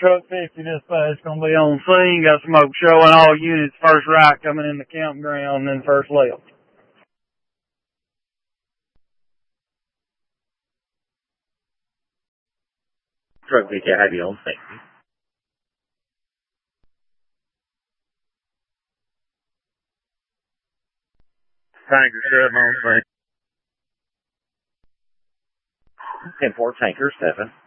Truck 50 dispatch gonna be on scene. Got smoke showing all units. First right coming in the campground, then first left. Truck 50, I have you on scene. Tanker 7 on scene. 10-4, Tanker 7.